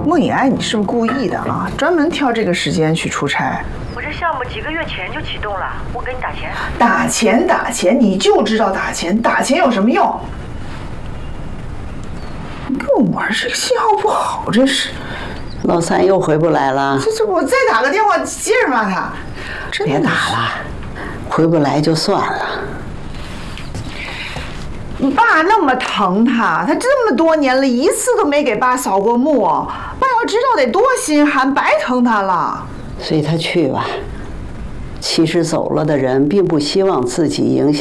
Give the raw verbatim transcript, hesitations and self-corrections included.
孟以爱，你是不是故意的啊？专门挑这个时间去出差？ 我这项目几个月前就启动了，我给你打钱。 打钱打钱，你就知道打钱，打钱有什么用？你跟我玩这个信号不好，这是。 老三又回不来了。 这这，我再打个电话接着骂他。 别打了，回不来就算了。 你爸那么疼他，他这么多年了，一次都没给爸扫过墓，爸要知道得多心寒，白疼他了。 随他去吧。其实走了的人并不希望自己影响。